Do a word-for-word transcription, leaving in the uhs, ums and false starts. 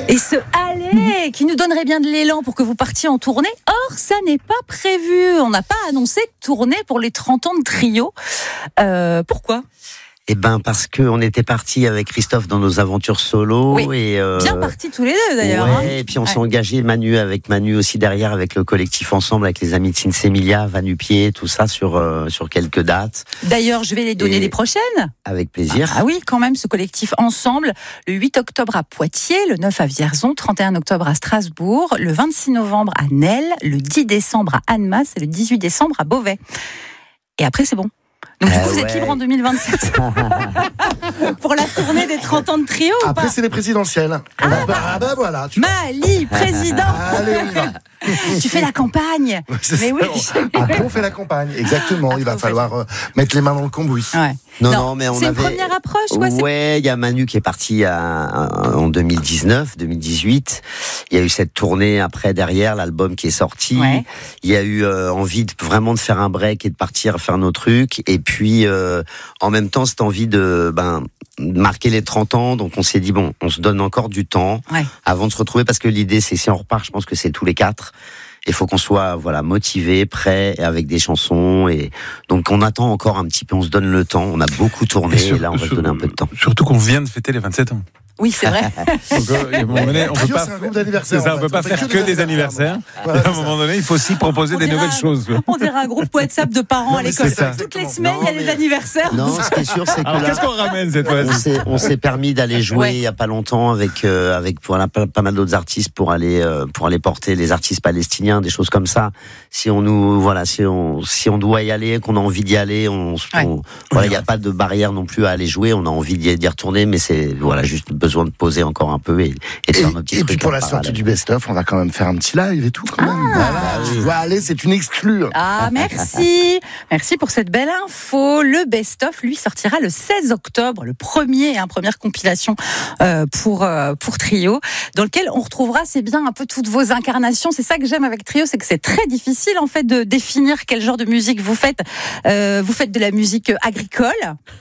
Et ce aller qui nous donnerait bien de l'élan pour que vous partiez en tournée. Or, ça n'est pas prévu. On n'a pas annoncé tournée pour les trente ans de Trio. Euh, pourquoi ? Eh ben parce que on était parti avec Christophe dans nos aventures solo oui, et euh, bien partis tous les deux d'ailleurs. Ouais, hein. et puis on ouais. s'est engagé Manu avec Manu aussi derrière avec le collectif ensemble avec les amis de Sinsemilia, Vanupier, tout ça sur euh, sur quelques dates. D'ailleurs, je vais les donner et les prochaines. Avec plaisir. Ah, ah oui, quand même ce collectif ensemble. Le huit octobre à Poitiers, le neuf à Vierzon, trente et un octobre à Strasbourg, le vingt-six novembre à Nesle, le dix décembre à Annemasse et le dix-huit décembre à Beauvais. Et après c'est bon. Donc, du coup, euh, vous ouais. êtes libre en deux mille vingt-sept pour la tournée des trente ans de Trio. Après, ou pas c'est les présidentielles. Ah bah, ah bah voilà. Tu... Mali, président. Allez, on y va. Tu fais la campagne. C'est Mais ça. oui. Après, on fait la campagne. Exactement. Après, Il va on falloir euh, mettre les mains dans le cambouis. Ouais. Non, non, mais on c'est avait. une première approche, quoi. c'est- Ouais, il y a Manu qui est parti à, à- en deux mille dix-neuf, deux mille dix-huit. Il y a eu cette tournée après derrière l'album qui est sorti. Ouais. Il y a eu euh, envie de vraiment de faire un break et de partir faire nos trucs. Et puis euh, en même temps, cette envie de ben de marquer les trente ans. Donc on s'est dit bon, on se donne encore du temps Ouais. avant de se retrouver parce que l'idée c'est si on repart, je pense que c'est tous les quatre. Il faut qu'on soit voilà motivé, prêt, et avec des chansons et donc on attend encore un petit peu, on se donne le temps. On a beaucoup tourné et, sur- là on va sur- se donner un peu de temps. Surtout qu'on vient de fêter les vingt-sept ans. Oui, c'est vrai. Donc, euh, à un moment donné, on peut Trio, pas, c'est un groupe d'anniversaire. c'est ça, en on fait. peut pas fait faire que des anniversaires. Voilà, à un c'est ça. moment donné, il faut aussi proposer On des dirait nouvelles un- choses. On dirait un groupe WhatsApp de parents Non, à mais l'école. c'est ça, Toutes les exactement. semaines, il y a Non, les mais- anniversaires. Non, ce qui est sûr, c'est que Alors, là, qu'est-ce qu'on ramène cette fois-ci? on s'est, on s'est permis d'aller jouer Ouais. il y a pas longtemps avec euh, avec voilà, pas, pas mal d'autres artistes pour aller euh, pour aller porter les artistes palestiniens, des choses comme ça. Si on nous voilà, si on si on doit y aller, qu'on a envie d'y aller, on, Ouais. on- voilà, il y a pas de barrière non plus à aller jouer. On a envie d'y, d'y retourner, mais c'est voilà juste besoin de poser encore un peu et, et de Et, faire nos petits et trucs. puis pour en la parallèle. sortie du best-of, on va quand même faire un petit live et tout quand même. Voilà, tu vois, allez, c'est une exclue. Ah, merci. Merci pour cette belle info. Le best-of, lui, sortira le seize octobre, le premier, hein, première compilation euh, pour, euh, pour Trio, dans lequel on retrouvera, c'est bien, un peu toutes vos incarnations. C'est ça que j'aime avec Trio, c'est que c'est très difficile, en fait, de définir quel genre de musique vous faites. Euh, vous faites de la musique agricole.